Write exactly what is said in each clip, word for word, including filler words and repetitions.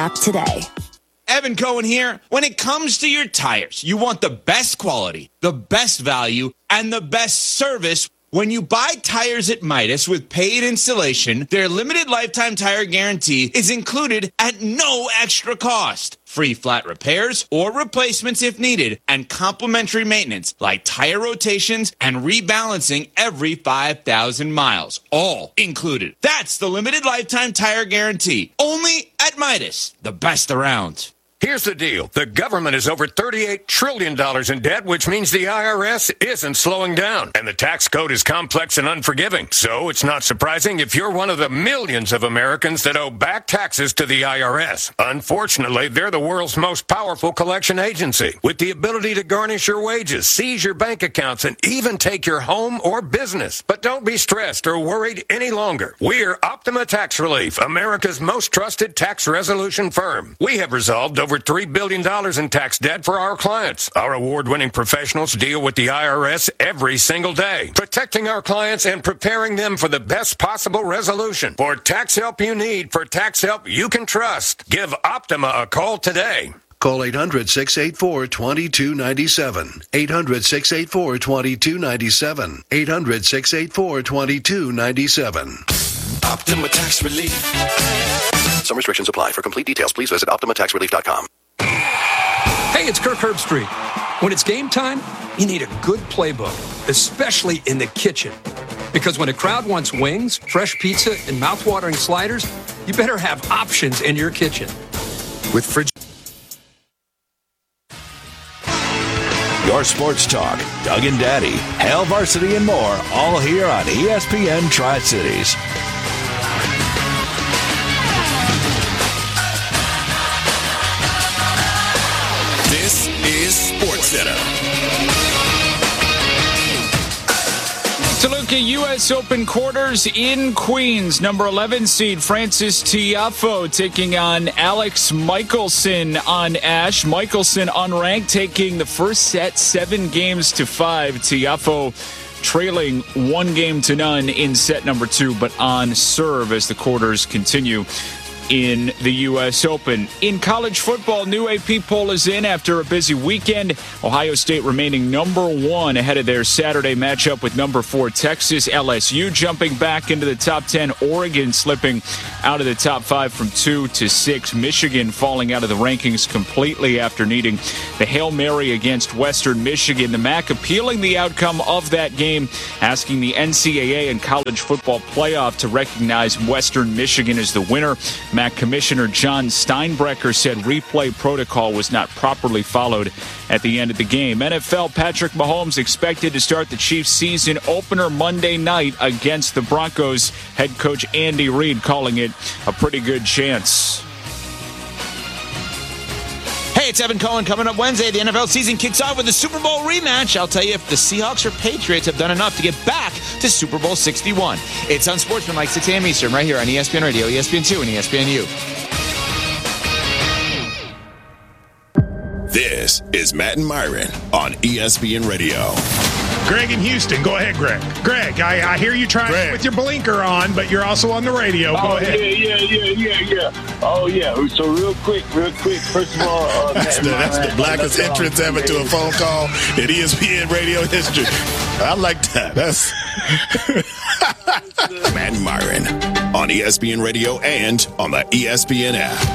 app today. Evan Cohen here. When it comes to your tires, you want the best quality, the best value, and the best service. When you buy tires at Midas with paid installation, their limited lifetime tire guarantee is included at no extra cost. Free flat repairs or replacements if needed, and complimentary maintenance like tire rotations and rebalancing every five thousand miles. All included. That's the limited lifetime tire guarantee. Only at Midas, the best around. Here's the deal. The government is over thirty-eight trillion dollars in debt, which means the I R S isn't slowing down. And the tax code is complex and unforgiving. So it's not surprising if you're one of the millions of Americans that owe back taxes to the I R S. Unfortunately, they're the world's most powerful collection agency, with the ability to garnish your wages, seize your bank accounts, and even take your home or business. But don't be stressed or worried any longer. We're Optima Tax Relief, America's most trusted tax resolution firm. We have resolved over three billion dollars in tax debt for our clients. Our award-winning professionals deal with the I R S every single day, protecting our clients and preparing them for the best possible resolution. For tax help you need, for tax help you can trust, give Optima a call today. Call eight hundred, six eight four, two two nine seven. eight hundred, six eight four, two two nine seven. eight hundred, six eight four, two two nine seven. Optima Tax Relief. Some restrictions apply. For complete details, please visit optima tax relief dot com. Hey, it's Kirk Herbstreit. When it's game time, you need a good playbook, especially in the kitchen. Because when a crowd wants wings, fresh pizza, and mouth-watering sliders, you better have options in your kitchen. With fridge. Your sports talk, Doug and Daddy, Hail Varsity, and more, all here on E S P N Tri-Cities. This is SportsCenter. To look at U S Open quarters in Queens, number eleven seed Frances Tiafoe taking on Alex Michelson on Ash. Michelson unranked, taking the first set seven games to five. Tiafoe trailing one game to none in set number two, but on serve as the quarters continue in the U S Open. In college football, new A P poll is in after a busy weekend. Ohio State remaining number one ahead of their Saturday matchup with number four Texas. L S U jumping back into the top ten. Oregon slipping out of the top five from two to six. Michigan falling out of the rankings completely after needing the Hail Mary against Western Michigan. The M A C appealing the outcome of that game, asking the N C double A and college football playoff to recognize Western Michigan as the winner. M A C Commissioner John Steinbrecher said replay protocol was not properly followed at the end of the game. N F L, Patrick Mahomes expected to start the Chiefs season opener Monday night against the Broncos. Head coach Andy Reid calling it a pretty good chance. Hey, it's Evan Cohen. Coming up Wednesday, the N F L season kicks off with the Super Bowl rematch. I'll tell you if the Seahawks or Patriots have done enough to get back to Super Bowl sixty-one. It's on Sportsman, six a.m. Eastern, right here on E S P N Radio, E S P N two, and E S P N U. This is Matt and Myron on E S P N Radio. Greg in Houston. Go ahead, Greg. Greg, I, I hear you trying Greg. with your blinker on, but you're also on the radio. Go oh, ahead. Yeah, yeah, yeah, yeah, yeah. Oh, yeah. So real quick, real quick. First of all, uh, that's, the, that's the blackest entrance ever to a phone call in E S P N radio history. I like that. That's Matt and Myron on E S P N Radio and on the E S P N app.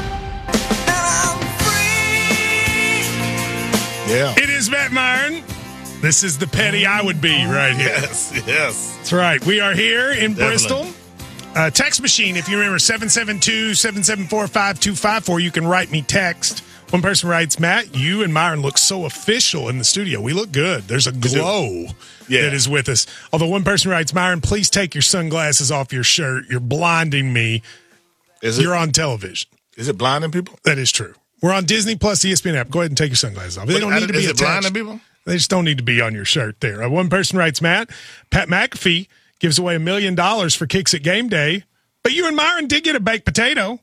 Yeah. It is Matt Myron. This is the petty I would be right here. Yes, yes. That's right. We are here in Definitely. Bristol. Uh, text machine, if you remember, seven seven two, seven seven four, five two five four. You can write me text. One person writes, Matt, you and Myron look so official in the studio. We look good. There's a glow yeah. that is with us. Although one person writes, Myron, please take your sunglasses off your shirt. You're blinding me. Is it? You're on television. Is it blinding people? That is true. We're on Disney Plus E S P N app. Go ahead and take your sunglasses off. They but don't need to be is attached. It blinding people? They just don't need to be on your shirt there. Uh, one person writes, Matt, Pat McAfee gives away a million dollars for kicks at game day, but you and Myron did get a baked potato.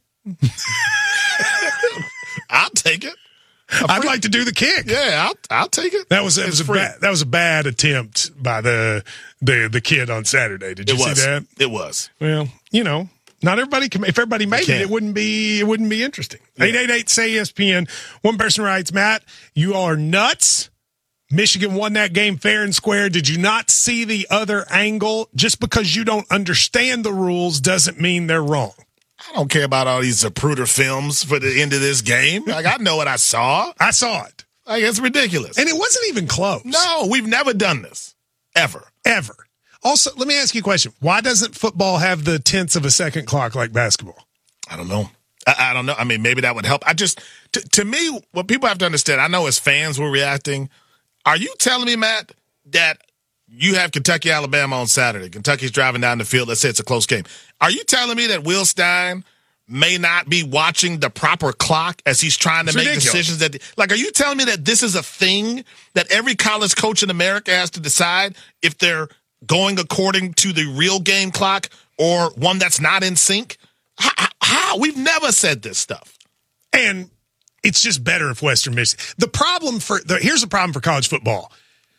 I'll take it. I'd like to do the kick. Yeah, I'll I'll take it. That was that was a bad, that was a bad attempt by the the the kid on Saturday. Did you it was. see that? It was. Well, you know, Not everybody can. If everybody made it, it wouldn't be. It wouldn't be interesting. Eight eight eight say E S P N. One person writes, Matt, you are nuts. Michigan won that game fair and square. Did you not see the other angle? Just because you don't understand the rules doesn't mean they're wrong. I don't care about all these Zapruder films for the end of this game. Like, I know what I saw. I saw it. Like, it's ridiculous. And it wasn't even close. No, we've never done this. Ever. Ever. Also, let me ask you a question. Why doesn't football have the tenths of a second clock like basketball? I don't know. I, I don't know. I mean, maybe that would help. I just, to, to me, what people have to understand, I know as fans we're reacting. Are you telling me, Matt, that you have Kentucky, Alabama on Saturday? Kentucky's driving down the field. Let's say it's a close game. Are you telling me that Will Stein may not be watching the proper clock as he's trying to It's make ridiculous. decisions? That, like, are you telling me that this is a thing that every college coach in America has to decide if they're going according to the real game clock or one that's not in sync? How? how? We've never said this stuff. And it's just better if Western Michigan. The problem for the, here's the problem for college football.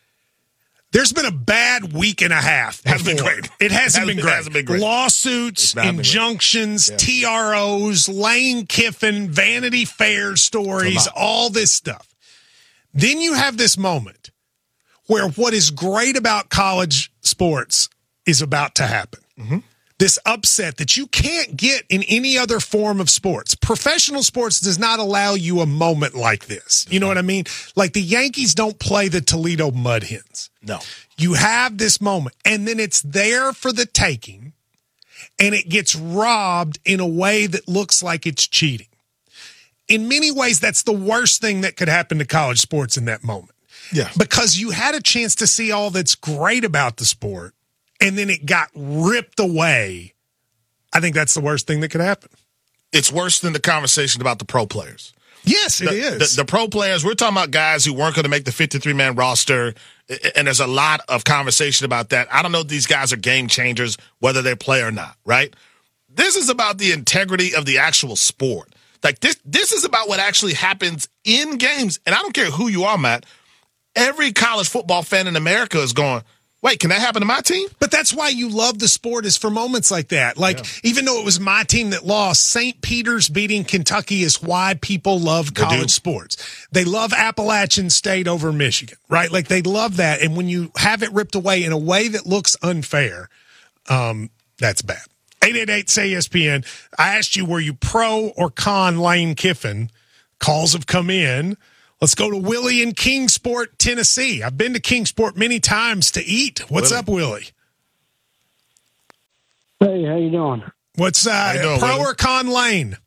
There's been a bad week and a half. Hasn't been before. great. It hasn't, Hasn't been, been- great. hasn't been great. Lawsuits, not been great. injunctions, Yeah. T R Os, Lane Kiffin, Vanity Fair stories, It's a lot. all this stuff. Then you have this moment where what is great about college sports is about to happen. Mm-hmm. This upset that you can't get in any other form of sports. Professional sports does not allow you a moment like this. You know what I mean? Like the Yankees don't play the Toledo Mud Hens. No. You have this moment, and then it's there for the taking, and it gets robbed in a way that looks like it's cheating. In many ways, that's the worst thing that could happen to college sports in that moment. Yeah. Because you had a chance to see all that's great about the sport, and then it got ripped away. I think that's the worst thing that could happen. It's worse than the conversation about the pro players. Yes, it the, is. The, the pro players, we're talking about guys who weren't going to make the fifty-three man roster, and there's a lot of conversation about that. I don't know if these guys are game changers, whether they play or not, right? This is about the integrity of the actual sport. Like, this, this is about what actually happens in games, and I don't care who you are, Matt. Every college football fan in America is going, wait, can that happen to my team? But that's why you love the sport, is for moments like that. Like, yeah. even though it was my team that lost, Saint Peter's beating Kentucky is why people love college sports. They love Appalachian State over Michigan, right? Like, they love that. And when you have it ripped away in a way that looks unfair, um, that's bad. eight eight eight say E S P N. I asked you, were you pro or con Lane Kiffin? Calls have come in. Let's go to Willie in Kingsport, Tennessee. I've been to Kingsport many times to eat. What's Willie. up, Willie? Hey, how you doing? What's uh, you doing, pro Willie? or con Lane?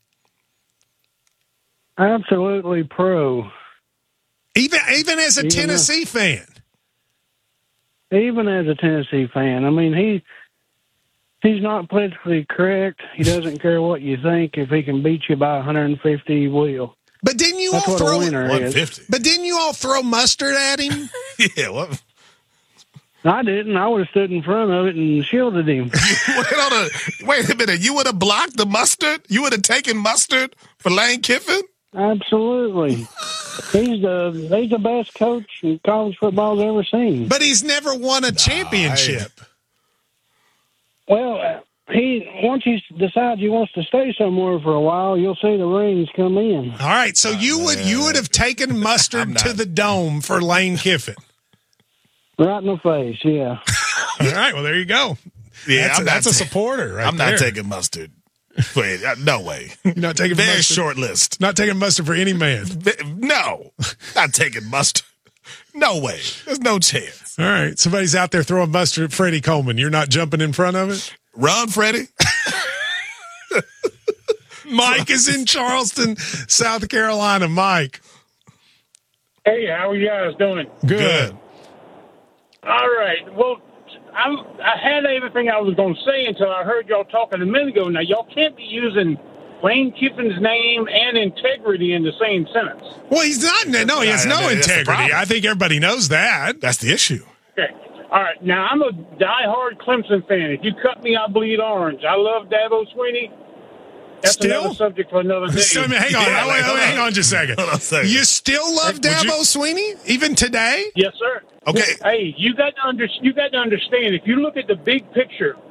Absolutely pro. Even even as a even Tennessee a, fan. Even as a Tennessee fan, I mean he he's not politically correct. He doesn't care what you think. If he can beat you by one hundred fifty, he will. But didn't you That's all what throw a winner one fifty. is. But didn't you all throw mustard at him? Yeah, what? I didn't. I would have stood in front of it and shielded him. wait, on a, wait a minute. You would have blocked the mustard? You would have taken mustard for Lane Kiffin? Absolutely. He's the he's the best coach college football's ever seen. But he's never won a championship. Well, uh, he once he decides he wants to stay somewhere for a while, you'll see the rings come in. All right, so you would you would have taken mustard to the dome for Lane Kiffin. Right in the face, yeah. All right, well there you go. Yeah, that's, I'm a, not that's a ta- supporter right I'm not there. taking mustard. Wait, uh, no way. You're not taking Very mustard. short list. Not taking mustard for any man. No, not taking mustard. No way. There's no chance. All right, somebody's out there throwing mustard at Freddie Coleman. You're not jumping in front of it? Run, Freddie. Mike is in Charleston, South Carolina. Mike. Hey, how are you guys doing? Good. Good. All right. Well, I'm, I had everything I was going to say until I heard y'all talking a minute ago. Now, y'all can't be using Lane Kiffin's name and integrity in the same sentence. Well, he's not. No, he has no Yeah, that's the integrity. problem. I think everybody knows that. That's the issue. Okay. All right. Now, I'm a diehard Clemson fan. If you cut me, I bleed orange. I love Dabo Swinney. That's Still? another subject for another day. So, I mean, hang on, Yeah, wait, like, wait, hold hang on. on just a second. Hold on a second. You still love Would you- Dabo Swinney even today? Yes, sir. Okay. Hey, you got to under, you got to understand. If you look at the big picture,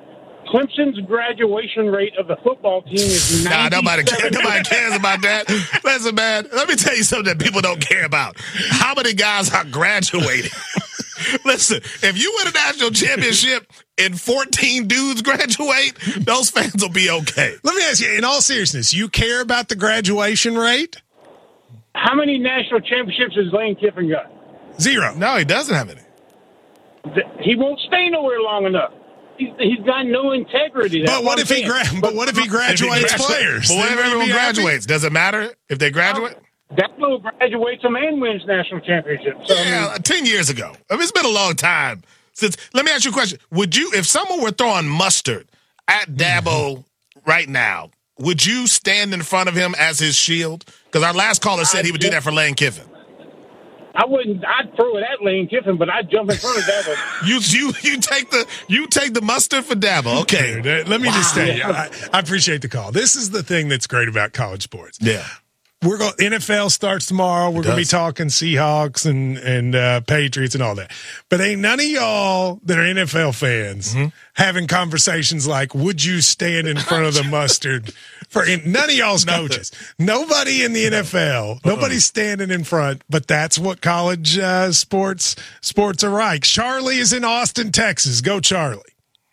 Clemson's graduation rate of the football team is Nah, nobody cares. ninety-seven. Nobody cares about that. Listen, man, let me tell you something that people don't care about. How many guys are graduating? Listen, if you win a national championship and fourteen dudes graduate, those fans will be okay. Let me ask you, in all seriousness, you care about the graduation rate? How many national championships has Lane Kiffin got? Zero. No, he doesn't have any. He won't stay nowhere long enough. He's, he's got no integrity. But what if he gra- But what if he graduates players? But what Then if would he everyone be happy? graduates? Does it matter if they graduate? Dabo graduates them and wins national championships. So, I Yeah, mean, ten years ago. I mean, it's been a long time since. Let me ask you a question: Would you, if someone were throwing mustard at Dabo right now, would you stand in front of him as his shield? Because our last caller said he would do that for Lane Kiffin. I wouldn't. I'd throw it at Lane Kiffin, but I'd jump in front of Dabo. You you you take the you take the mustard for Dabo. Okay, Dude, let me just Wow. say, I, I appreciate the call. This is the thing that's great about college sports. Yeah. We're going. N F L starts tomorrow. We're going to be does. talking Seahawks and and uh, Patriots and all that. But ain't none of y'all that are N F L fans Mm-hmm. having conversations like, "Would you stand in front of the mustard?" For in, none of y'all's coaches. Nobody in the N F L. Nobody's standing in front. But that's what college uh, sports sports are like. Charlie is in Austin, Texas. Go, Charlie.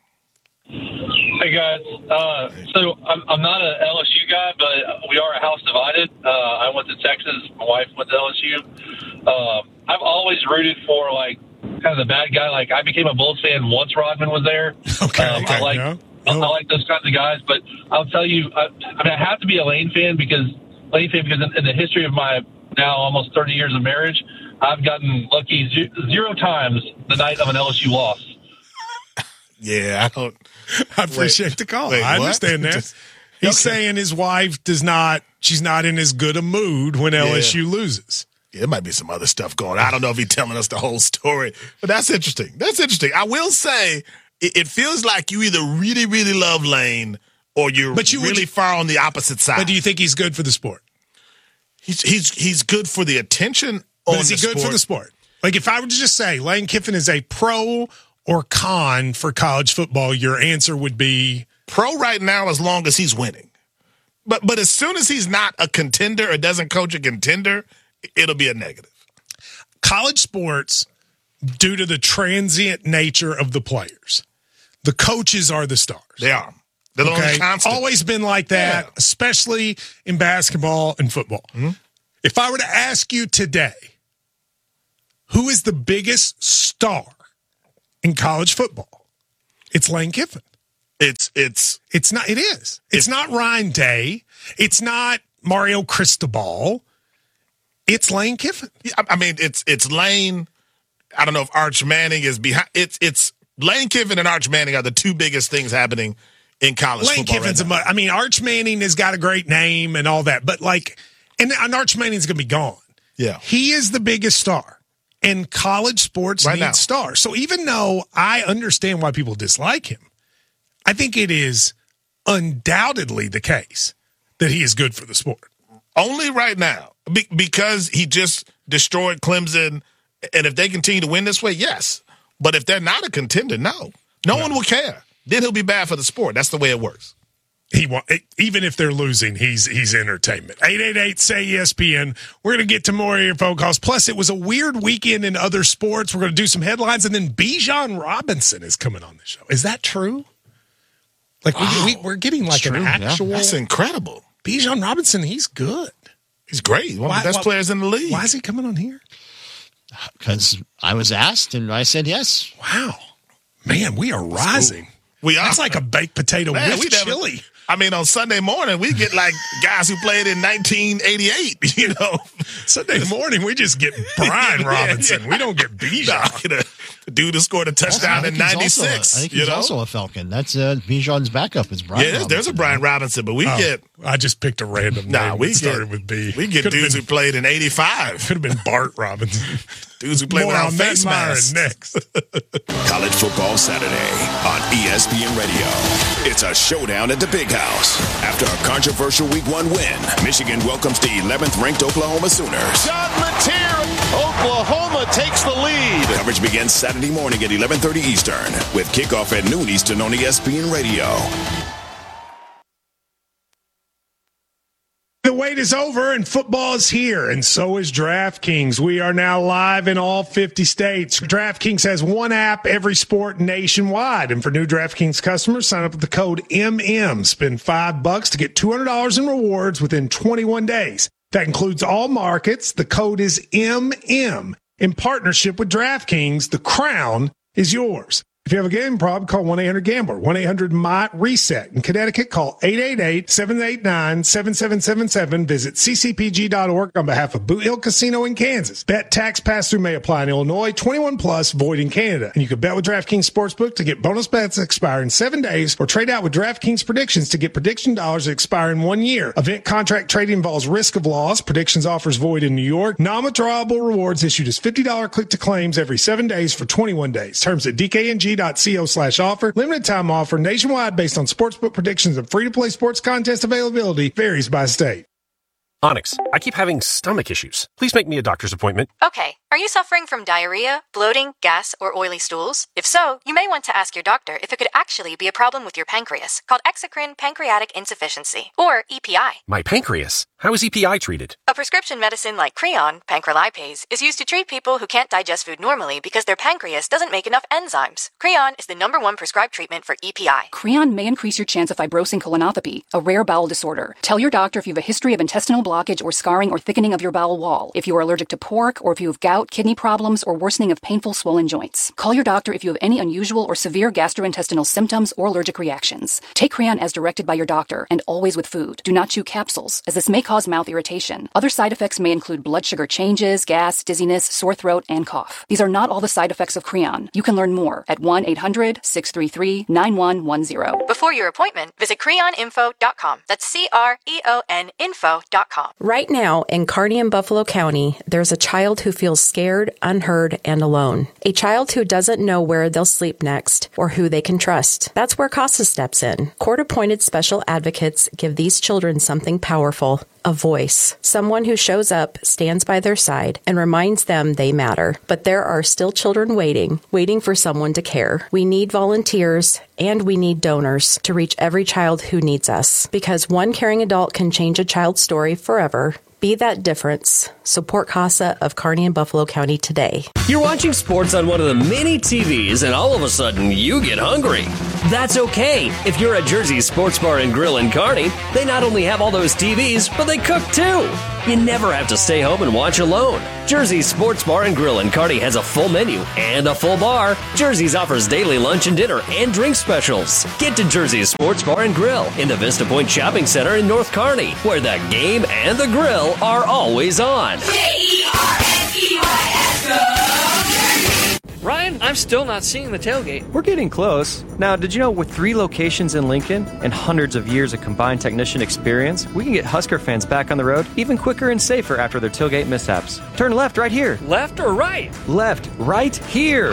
Hey guys, uh, so I'm, I'm not an L S U guy, but we are a house divided. Uh, I went to Texas. My wife went to L S U. Uh, I've always rooted for like kind of the bad guy. Like I became a Bulls fan once Rodman was there. Okay, um, okay, I like yeah. I, I like those kinds of guys. But I'll tell you, I, I mean, I have to be a Lane fan because Lane fan because in, in the history of my now almost thirty years of marriage, I've gotten lucky ze- zero times the night of an L S U loss. Yeah, I don't. I appreciate Wait, the call. wait, I what? understand that. Just- He's okay. saying his wife does not, she's not in as good a mood when L S U loses. Yeah, there might be some other stuff going on. I don't know if he's telling us the whole story, but that's interesting. That's interesting. I will say it, it feels like you either really, really love Lane or you're But you- really far on the opposite side. But do you think he's good for the sport? He's he's he's good for the attention. But on is he the good sport. for the sport? Like if I were to just say Lane Kiffin is a pro or con for college football, your answer would be Pro right now as long as he's winning. But but as soon as he's not a contender or doesn't coach a contender, it'll be a negative. college sports, due to the transient nature of the players. The coaches are the stars. They are. They're the only constant. Always been like that, Yeah. especially in basketball and football. Mm-hmm. If I were to ask you today, who is the biggest star in college football? It's Lane Kiffin. It's it's it's not. It is. It's, it's not Ryan Day. It's not Mario Cristobal. It's Lane Kiffin. I, I mean, it's it's Lane. I don't know if Arch Manning is behind. It's it's Lane Kiffin and Arch Manning are the two biggest things happening in college Lane football. Kiffin's right a. mu- I mean, Arch Manning has got a great name and all that, but like, and, and Arch Manning's going to be gone. Yeah, he is the biggest star, and college sports Right need now. stars. So even though I understand why people dislike him, I think it is undoubtedly the case that he is good for the sport. Only right now, be, because he just destroyed Clemson, and if they continue to win this way, yes. But if they're not a contender, no, no, no. one will care. Then he'll be bad for the sport. That's the way it works. He wa- even if they're losing, he's he's entertainment. eight eight eight say E S P N. We're going to get to more of your phone calls. Plus, it was a weird weekend in other sports. We're going to do some headlines, and then Bijan Robinson is coming on the show. Is that true? Like Wow. we, we we're getting like True, an yeah. actual. That's incredible. Bijan Robinson, he's good. He's great. One Why- of the best why- players in the league. Why is he coming on here? Because I was asked and I said yes. Wow, man, we are rising. We are. That's like a baked potato Man, with we never- chili. I mean, on Sunday morning, we get like guys who played in nineteen eighty-eight, you know. Sunday morning, we just get Brian Yeah, Robinson. yeah. We don't get Bijan. Nah, you know, the dude who scored a touchdown I in think he's also a- ninety-six. I think you he's know? also a Falcon. That's uh, Bijan's backup is Brian Yeah, there's, there's a Robinson. Brian Robinson, but we Oh, get I just picked a random nah, name we that get started with B. we get Could've dudes been- who played in eighty-five. Could have been Bart Robinson. Dudes who play More without on Matt face Myron masks. next. College Football Saturday on E S P N Radio. It's a showdown at the Big House. After a controversial Week One win, Michigan welcomes the eleventh ranked Oklahoma Sooners. John Mateer Oklahoma takes the lead. Coverage begins Saturday morning at eleven thirty Eastern with kickoff at noon Eastern on E S P N Radio. The wait is over and football is here, and so is DraftKings. We are now live in all fifty states. DraftKings has one app, every sport nationwide. And for new DraftKings customers, sign up with the code M M. Spend five bucks to get two hundred dollars in rewards within twenty-one days. That includes all markets. The code is M M. In partnership with DraftKings, the crown is yours. If you have a gambling problem, call one eight hundred gambler, one eight hundred M Y reset. In Connecticut, call eight eight eight, seven eight nine, seven seven seven seven. Visit c c p g dot org on behalf of Boot Hill Casino in Kansas. Bet tax pass-through may apply in Illinois, twenty-one plus, void in Canada. And you can bet with DraftKings Sportsbook to get bonus bets that expire in seven days or trade out with DraftKings Predictions to get prediction dollars that expire in one year. Event contract trading involves risk of loss. Predictions offers void in New York. Non-withdrawable rewards issued as fifty dollars click to claims every seven days for twenty-one days. Terms at d k n g dot co slash offer. Limited time offer nationwide based on sportsbook predictions and free-to-play sports contest availability varies by state. Onyx, I keep having stomach issues. Please make me a doctor's appointment. Okay. Are you suffering from diarrhea, bloating, gas, or oily stools? If so, you may want to ask your doctor if it could actually be a problem with your pancreas, called exocrine pancreatic insufficiency, or E P I. My pancreas? How is E P I treated? A prescription medicine like Creon, pancrelipase, is used to treat people who can't digest food normally because their pancreas doesn't make enough enzymes. Creon is the number one prescribed treatment for E P I. Creon may increase your chance of fibrosing colonopathy, a rare bowel disorder. Tell your doctor if you have a history of intestinal blockage or scarring or thickening of your bowel wall, if you are allergic to pork, or if you have gout, kidney problems, or worsening of painful swollen joints. Call your doctor if you have any unusual or severe gastrointestinal symptoms or allergic reactions. Take Creon as directed by your doctor, and always with food. Do not chew capsules, as this may cause mouth irritation. Other side effects may include blood sugar changes, gas, dizziness, sore throat, and cough. These are not all the side effects of Creon. You can learn more at one eight hundred, six three three, nine one one zero. Before your appointment, visit creon info dot com. That's C R E O N info dot com. Right now, in Kearney and Buffalo County, there's a child who feels scared, unheard, and alone. A child who doesn't know where they'll sleep next or who they can trust. That's where CASA steps in. Court-appointed special advocates give these children something powerful. A voice. Someone who shows up, stands by their side, and reminds them they matter. But there are still children waiting, waiting for someone to care. We need volunteers, and we need donors to reach every child who needs us. Because one caring adult can change a child's story forever. Be that difference. Support CASA of Kearney and Buffalo County today. You're watching sports on one of the many T Vs, and all of a sudden, you get hungry. That's okay. If you're at Jersey's Sports Bar and Grill in Kearney, they not only have all those T Vs, but they cook too. You never have to stay home and watch alone. Jersey's Sports Bar and Grill in Kearney has a full menu and a full bar. Jersey's offers daily lunch and dinner and drink specials. Get to Jersey's Sports Bar and Grill in the Vista Point Shopping Center in North Kearney, where the game and the grill are always on. Ryan, I'm still not seeing the tailgate. We're getting close. Now, did you know with three locations in Lincoln and hundreds of years of combined technician experience, we can get Husker fans back on the road even quicker and safer after their tailgate mishaps? Turn left right here. Left or right? Left right here.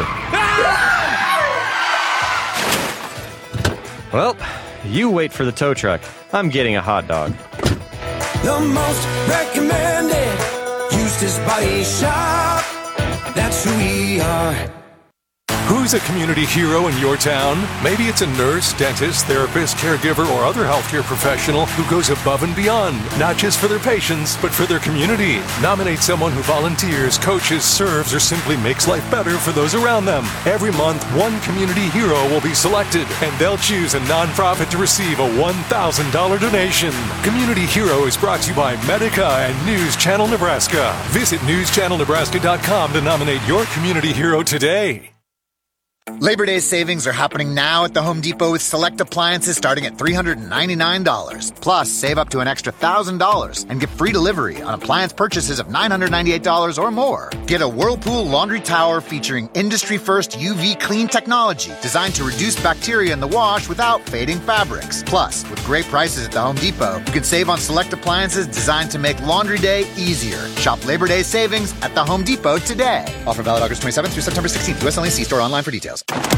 Well, you wait for the tow truck. I'm getting a hot dog. The most recommended Eustace Body Shop. That's who we are. Who's a community hero in your town? Maybe it's a nurse, dentist, therapist, caregiver, or other healthcare professional who goes above and beyond, not just for their patients, but for their community. Nominate someone who volunteers, coaches, serves, or simply makes life better for those around them. Every month, one community hero will be selected, and they'll choose a nonprofit to receive a one thousand dollars donation. Community Hero is brought to you by Medica and News Channel Nebraska. Visit news channel nebraska dot com to nominate your community hero today. Labor Day savings are happening now at the Home Depot with select appliances starting at three hundred ninety-nine dollars. Plus, save up to an extra one thousand dollars and get free delivery on appliance purchases of nine hundred ninety-eight dollars or more. Get a Whirlpool laundry tower featuring industry-first U V clean technology designed to reduce bacteria in the wash without fading fabrics. Plus, with great prices at the Home Depot, you can save on select appliances designed to make laundry day easier. Shop Labor Day savings at the Home Depot today. Offer valid August twenty-seventh through September sixteenth. U S only. See store online for details.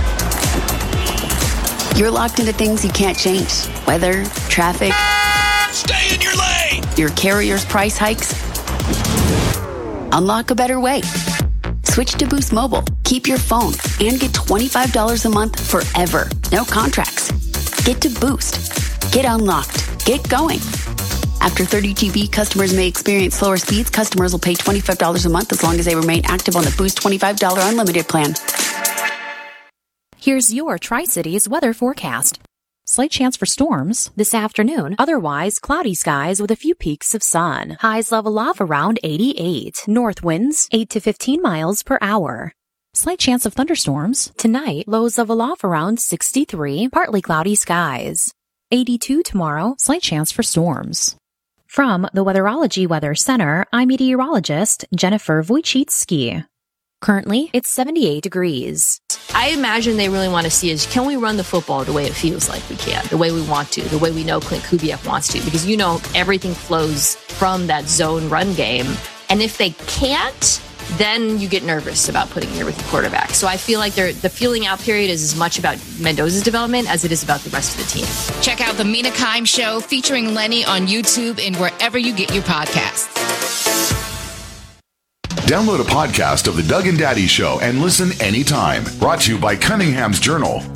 You're locked into things you can't change. Weather, traffic. Stay in your lane! Your carrier's price hikes. unlock a better way. Switch to Boost Mobile, keep your phone, and get twenty-five dollars a month forever. No contracts. Get to Boost. Get unlocked. Get going. After thirty G B, customers may experience slower speeds. Customers will pay twenty-five dollars a month as long as they remain active on the Boost twenty-five dollars unlimited plan. Here's your Tri-Cities weather forecast. Slight chance for storms this afternoon. Otherwise, cloudy skies with a few peaks of sun. Highs level off around eighty-eight. North winds eight to fifteen miles per hour. Slight chance of thunderstorms. Tonight, lows level off around sixty-three. Partly cloudy skies. eighty-two tomorrow. Slight chance for storms. From the Weatherology Weather Center, I'm meteorologist Jennifer Wojcicki. Currently, it's seventy-eight degrees. I imagine they really want to see is, can we run the football the way it feels like we can, the way we want to, the way we know Clint Kubiak wants to, because, you know, everything flows from that zone run game. And if they can't, then you get nervous about putting in your rookie quarterback. So I feel like the feeling out period is as much about Mendoza's development as it is about the rest of the team. Check out the Mina Kimes Show featuring Lenny on YouTube and wherever you get your podcasts. Download a podcast of the Doug and Daddy Show and listen anytime. Brought to you by Cunningham's Journal.